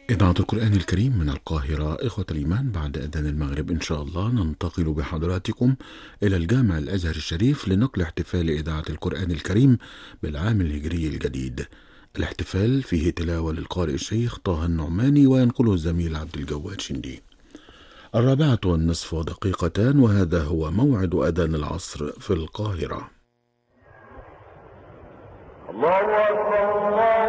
إذاعة القرآن الكريم من القاهرة. إخوة الإيمان، بعد أذان المغرب إن شاء الله ننتقل بحضراتكم إلى الجامع الأزهر الشريف لنقل احتفال إذاعة القرآن الكريم بالعام الهجري الجديد. الاحتفال فيه تلاوة للقارئ الشيخ طه النعماني وينقله الزميل عبد الجواد شندي. 4:02 وهذا هو موعد أذان العصر في القاهرة. الله أكبر الله